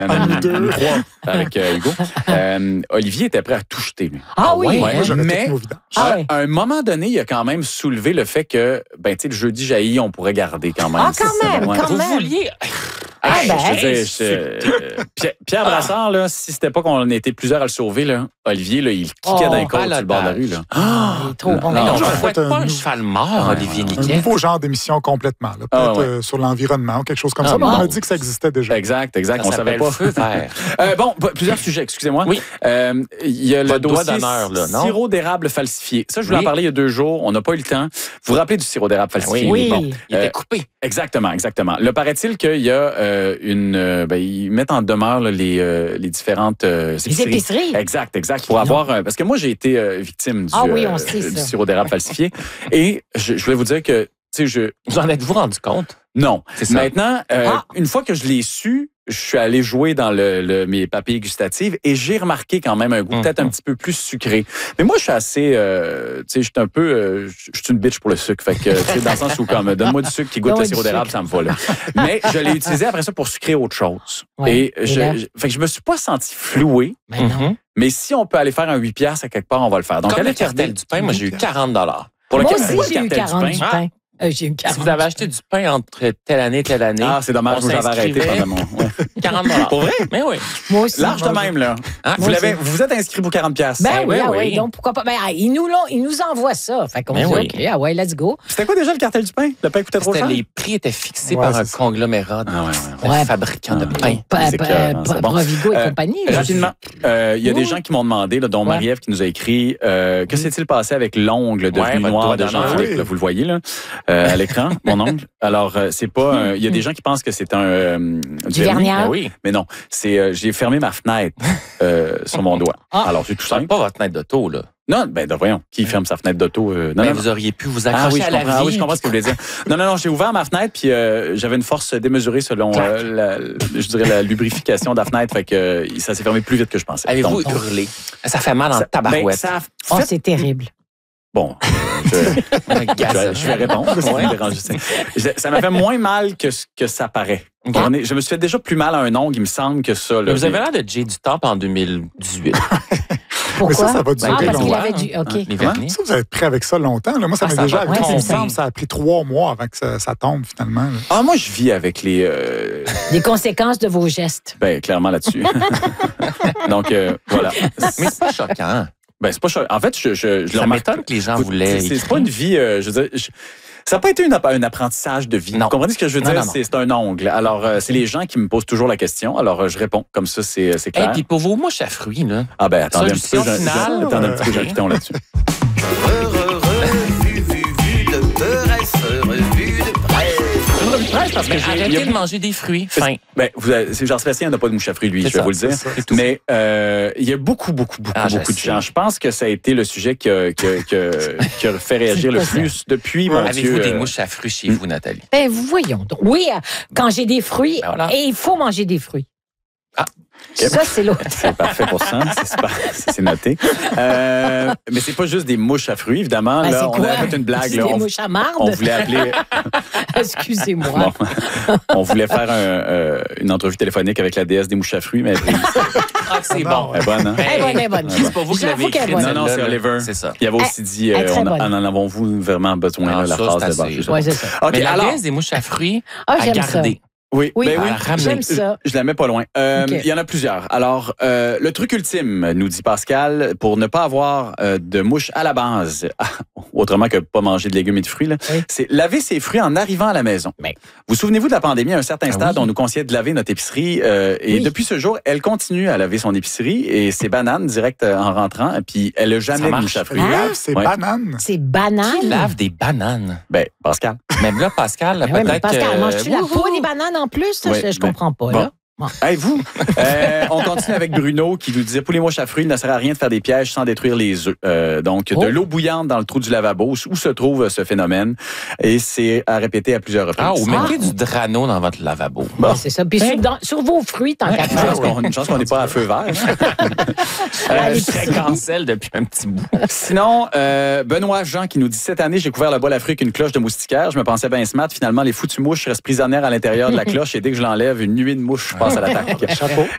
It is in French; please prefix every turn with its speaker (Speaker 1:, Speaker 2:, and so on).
Speaker 1: Nous deux.
Speaker 2: Avec Hugo. Olivier était prêt à tout jeter, lui.
Speaker 3: Ah oui?
Speaker 1: Moi, j'aurais
Speaker 2: Mais
Speaker 1: tout au vidange.
Speaker 2: à un moment donné, il a quand même soulevé le fait que, le jeudi jaillit, on pourrait garder quand même.
Speaker 3: Ah, quand même,
Speaker 2: Ouais.
Speaker 3: quand
Speaker 4: Vous
Speaker 3: même.
Speaker 4: vouliez...
Speaker 3: Ah, ben,
Speaker 2: Pierre Brassard, là, si c'était pas qu'on était plusieurs à le sauver, là, Olivier, là, il cliquait dans les côtes sur le bord de la rue. Là.
Speaker 3: Il est trop bon.
Speaker 4: Mais non, je ne
Speaker 1: j'aurais
Speaker 4: souhaite
Speaker 1: fait
Speaker 4: pas
Speaker 1: un
Speaker 4: un cheval mort, Olivier
Speaker 1: Un
Speaker 4: Niquet.
Speaker 1: nouveau genre d'émission complètement. Là.
Speaker 2: Ah,
Speaker 1: Peut-être
Speaker 2: ouais.
Speaker 1: sur l'environnement ou quelque chose comme ça. Mais
Speaker 2: bon.
Speaker 1: on m'a dit que ça existait déjà.
Speaker 2: Exact.
Speaker 4: Ça
Speaker 2: On savait
Speaker 4: s'appelle
Speaker 2: pas.
Speaker 4: Feu vert.
Speaker 2: Plusieurs sujets, excusez-moi.
Speaker 4: Oui.
Speaker 2: Il y a le
Speaker 4: Votre doigt
Speaker 2: dossier
Speaker 4: d'honneur, là, non?
Speaker 2: sirop d'érable falsifié. Ça, je voulais
Speaker 4: Oui.
Speaker 2: en parler il y a 2 jours. On n'a pas eu le temps. Vous vous rappelez du sirop d'érable falsifié?
Speaker 3: Oui.
Speaker 2: Bon.
Speaker 4: Il était coupé.
Speaker 2: Exactement. Le paraît-il qu'il y a ils mettent en demeure là, les différentes
Speaker 3: Les épiceries.
Speaker 2: Exact. Pour avoir parce que moi j'ai été victime
Speaker 3: Ah oui, on sait
Speaker 2: du
Speaker 3: ça.
Speaker 2: sirop d'érable falsifié et je voulais vous dire que
Speaker 4: Vous en êtes-vous rendu compte?
Speaker 2: non.
Speaker 4: C'est ça.
Speaker 2: Maintenant, une fois que je l'ai su, je suis allé jouer dans mes papilles gustatives et j'ai remarqué quand même un goût peut-être un petit peu plus sucré. Mais moi, je suis assez, je suis un peu, je suis une bitch pour le sucre. Fait que, dans le sens où, comme, donne-moi du sucre qui goûte le sirop d'érable, ça me va, là. Mais je l'ai utilisé après ça pour sucrer autre chose.
Speaker 3: Ouais.
Speaker 2: Et fait que je me suis pas senti floué.
Speaker 3: Ben non.
Speaker 2: Mais si on peut aller faire un 8 piastres à quelque part, on va le faire. Donc,
Speaker 4: Comme
Speaker 2: allez
Speaker 4: le cartel du pain, moi, j'ai eu 40
Speaker 2: Pour le
Speaker 3: Moi
Speaker 2: cartel-
Speaker 3: aussi, j'ai eu
Speaker 2: cartel du
Speaker 3: 40
Speaker 2: pain.
Speaker 3: du pain. J'ai eu 40.
Speaker 4: Si vous avez acheté du pain entre telle année,
Speaker 2: Ah, c'est dommage,
Speaker 4: on
Speaker 2: vous avez arrêté
Speaker 4: s'inscrivait.
Speaker 2: pendant mon... Ouais.
Speaker 4: 40
Speaker 2: Pour vrai?
Speaker 4: Mais oui.
Speaker 3: Moi aussi.
Speaker 2: Large de même, là.
Speaker 4: Hein?
Speaker 2: Vous vous êtes inscrit pour 40 piastres.
Speaker 3: Ben oui,
Speaker 4: oui,
Speaker 3: ah
Speaker 4: oui.
Speaker 3: oui. Donc, pourquoi pas? Ben, ils nous envoient ça. Fait qu'on
Speaker 4: Ben
Speaker 3: dit,
Speaker 4: oui.
Speaker 3: OK, ah ouais, let's go.
Speaker 2: C'était quoi déjà le cartel du pain? Le pain coûtait trop cher?
Speaker 4: Les prix étaient fixés
Speaker 1: Ouais,
Speaker 4: par un
Speaker 1: c'est ça.
Speaker 4: conglomérat de
Speaker 3: Ouais.
Speaker 4: fabricants de pain.
Speaker 2: C'est écœurant, c'est bon.
Speaker 3: Provigo et compagnie. là.
Speaker 2: Rapidement, il y a des
Speaker 3: Oui.
Speaker 2: gens qui m'ont demandé, là, dont
Speaker 3: Ouais.
Speaker 2: Marie-Ève qui nous a écrit, que s'est-il passé avec l'ongle devenu
Speaker 4: votre
Speaker 2: noir
Speaker 4: doigt
Speaker 2: de
Speaker 4: d'honneur.
Speaker 2: Jean-Philippe?
Speaker 1: Oui.
Speaker 2: Là, vous le voyez là, à l'écran, mon ongle. Alors, c'est pas... Il y a des gens qui pensent que c'est du
Speaker 3: vernis.
Speaker 4: Ben oui.
Speaker 2: mais non, c'est j'ai fermé ma fenêtre sur mon doigt.
Speaker 3: Ah.
Speaker 2: Alors, c'est tout
Speaker 4: C'est
Speaker 2: simple.
Speaker 4: pas votre fenêtre d'auto, là.
Speaker 2: Non, voyons, qui ferme sa fenêtre d'auto? Non,
Speaker 4: Mais
Speaker 2: non,
Speaker 4: vous auriez pu vous
Speaker 2: Ah
Speaker 4: accrocher
Speaker 2: oui,
Speaker 4: à la vie.
Speaker 2: je comprends ce que vous voulez dire. Non, j'ai ouvert ma fenêtre puis j'avais une force démesurée selon la lubrification de la fenêtre, fait que ça s'est fermé plus vite que je pensais.
Speaker 4: Avez-vous
Speaker 2: Donc,
Speaker 4: hurlé? Ça fait mal en
Speaker 2: ben,
Speaker 4: tabarouette.
Speaker 2: ça a
Speaker 3: Oh,
Speaker 2: fait-
Speaker 3: c'est terrible.
Speaker 2: Bon, je vais répondre. Ça me dérange. Ça m'a fait moins mal que ce que ça paraît. Je me suis fait déjà plus mal à un ongle, il me semble, que ça. Là.
Speaker 4: Mais vous avez l'air de Jay du Temple en 2018.
Speaker 3: Pourquoi?
Speaker 1: ça va durer
Speaker 3: Ah, parce qu'il
Speaker 1: longtemps.
Speaker 3: avait du... OK.
Speaker 4: Les vernis.
Speaker 1: Ça, vous avez pris avec ça longtemps. Là. Moi, ça
Speaker 4: Ah,
Speaker 1: m'est
Speaker 4: ça
Speaker 1: déjà
Speaker 4: va.
Speaker 1: arrivé.
Speaker 3: Ouais,
Speaker 1: Il me
Speaker 3: c'est ça.
Speaker 1: semble que ça a pris 3 mois avant que ça tombe, finalement. là.
Speaker 2: Ah, moi, je vis avec les...
Speaker 3: Les conséquences de vos gestes.
Speaker 2: clairement là-dessus. Donc, voilà.
Speaker 4: Mais c'est pas choquant.
Speaker 2: C'est pas cher. En fait, je le
Speaker 4: Ça
Speaker 2: remarque.
Speaker 4: m'étonne que les gens voulaient.
Speaker 2: C'est pas une vie, je veux dire... Ça n'a pas été un apprentissage de vie.
Speaker 4: Non.
Speaker 2: Vous comprenez ce que je veux
Speaker 4: Non,
Speaker 2: dire?
Speaker 4: non, non.
Speaker 2: C'est un ongle. Alors, c'est les gens qui me posent toujours la question. Alors, je réponds. Comme ça, c'est
Speaker 4: Et
Speaker 2: clair.
Speaker 4: puis pour vos mouches à fruits, là.
Speaker 2: Ah ben, attendez un petit peu.
Speaker 4: Solution finale.
Speaker 2: Attendez un petit peu, j'ai un piton là-dessus.
Speaker 5: Vu de Peresse, revue de presse.
Speaker 2: Parce que
Speaker 4: Mais arrêtez de manger des fruits. Fin.
Speaker 2: C'est Jean-Sébastien n'a pas de mouche à fruits, lui,
Speaker 4: C'est
Speaker 2: je vais
Speaker 4: ça,
Speaker 2: vous le dire.
Speaker 1: c'est ça.
Speaker 2: Mais il y a beaucoup de
Speaker 4: sais.
Speaker 2: gens. Je pense que ça a été le sujet qui a fait réagir le
Speaker 3: C'est
Speaker 2: plus depuis, mon
Speaker 4: Avez-vous
Speaker 2: Dieu.
Speaker 4: des mouches à fruits chez vous, Nathalie?
Speaker 3: Ben, voyons donc. Oui, quand j'ai des fruits,
Speaker 4: Ben voilà.
Speaker 3: et il faut manger des fruits.
Speaker 4: Ah.
Speaker 3: Ça, c'est l'autre.
Speaker 2: C'est parfait pour ça, c'est noté. Mais c'est pas juste des mouches à fruits, évidemment.
Speaker 3: Ben,
Speaker 2: là,
Speaker 3: c'est
Speaker 2: on
Speaker 3: quoi?
Speaker 2: a fait une blague.
Speaker 3: C'est
Speaker 2: Là,
Speaker 3: des
Speaker 2: on,
Speaker 3: mouches à marde.
Speaker 2: on voulait appeler...
Speaker 3: Excusez-moi.
Speaker 2: Bon. On voulait faire une entrevue téléphonique avec la déesse des mouches à fruits, mais
Speaker 4: Ah, c'est bon.
Speaker 2: elle est bonne, hein?
Speaker 3: Elle est bonne.
Speaker 4: C'est pas vous qui l'avez
Speaker 3: J'avoue qu'elle est
Speaker 4: écrit.
Speaker 3: bonne.
Speaker 2: Non, c'est
Speaker 4: celle-là,
Speaker 2: Oliver.
Speaker 4: C'est ça.
Speaker 2: Il avait aussi dit,
Speaker 3: Elle est très bonne.
Speaker 2: en avons-vous vraiment besoin,
Speaker 4: Ah,
Speaker 2: là, la
Speaker 4: ça,
Speaker 2: phrase
Speaker 4: c'est
Speaker 2: de base.
Speaker 4: assez.
Speaker 2: je sais
Speaker 3: Oui,
Speaker 2: pas.
Speaker 3: c'est ça.
Speaker 2: OK,
Speaker 4: Mais la
Speaker 2: alors...
Speaker 4: baisse des mouches à fruits,
Speaker 3: Ah,
Speaker 4: à
Speaker 3: j'aime
Speaker 4: garder.
Speaker 3: ça.
Speaker 2: Oui,
Speaker 3: Oui,
Speaker 2: ben oui.
Speaker 4: à ramener.
Speaker 3: j'aime ça.
Speaker 2: Je la mets pas loin.
Speaker 3: OK.
Speaker 2: Il y en a plusieurs. Alors, le truc ultime, nous dit Pascal, pour ne pas avoir de mouches à la base, autrement que pas manger de légumes et de fruits, là,
Speaker 3: Oui.
Speaker 2: c'est laver ses fruits en arrivant à la maison.
Speaker 3: Mais-
Speaker 2: Vous souvenez-vous de la pandémie, à un certain stade,
Speaker 4: oui.
Speaker 2: on nous conseillait de laver notre épicerie. Et
Speaker 3: Oui.
Speaker 2: depuis ce jour, elle continue à laver son épicerie et ses bananes direct en rentrant. Puis elle n'a jamais de
Speaker 4: marche.
Speaker 2: mouches à fruits.
Speaker 3: Hein?
Speaker 1: C'est
Speaker 2: Ouais.
Speaker 1: banane.
Speaker 3: C'est
Speaker 4: Qui
Speaker 3: banane.
Speaker 4: lave des bananes?
Speaker 2: Ben, Pascal.
Speaker 4: Même là, Pascal,
Speaker 3: Ben oui, mais
Speaker 4: peut-être
Speaker 3: Pascal,
Speaker 4: que...
Speaker 3: manges-tu la
Speaker 4: Wouhou!
Speaker 3: peau des bananes en plus? Ça,
Speaker 2: Oui,
Speaker 3: je
Speaker 2: ben,
Speaker 3: comprends pas,
Speaker 2: bon.
Speaker 3: là. Bon.
Speaker 2: Hey, vous, on continue avec Bruno qui nous disait pour les mouches à fruits, il ne sert à rien de faire des pièges sans détruire les œufs. Donc, de l'eau bouillante dans le trou du lavabo, où se trouve ce phénomène. Et c'est à répéter à plusieurs reprises.
Speaker 4: Ah, ou mettez du Drano dans votre lavabo.
Speaker 3: Ouais, c'est ça. Puis sur vos fruits, tant qu'à faire.
Speaker 2: Une chance qu'on n'est pas à feu vert.
Speaker 4: Je serais cancel depuis un petit bout.
Speaker 2: Sinon, Benoît Jean qui nous dit cette année, j'ai couvert le bol à fruits avec une cloche de moustiquaire. Je me pensais bien smart. Finalement, les foutues mouches restent prisonnières à l'intérieur de la cloche et dès que je l'enlève, une nuée de mouches passe à l'attaque.
Speaker 1: Chapeau.